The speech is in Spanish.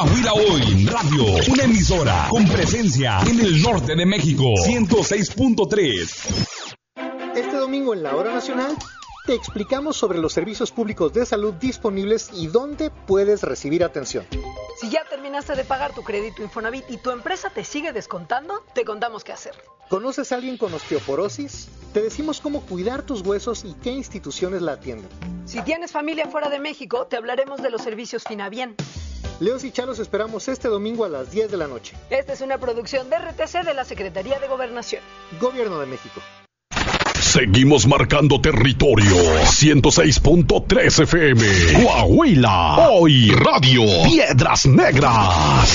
Coahuila Hoy Radio, una emisora con presencia en el norte de México, 106.3. Este domingo en la Hora Nacional te explicamos sobre los servicios públicos de salud disponibles y dónde puedes recibir atención. Si ya terminaste de pagar tu crédito Infonavit y tu empresa te sigue descontando, te contamos qué hacer. ¿Conoces a alguien con osteoporosis? Te decimos cómo cuidar tus huesos y qué instituciones la atienden. Si tienes familia fuera de México, te hablaremos de los servicios Finabien. Leos y Chalos esperamos este domingo a las 10 de la noche. Esta es una producción de RTC de la Secretaría de Gobernación. Gobierno de México. Seguimos marcando territorio. 106.3 FM. Coahuila. Hoy Radio. Piedras Negras.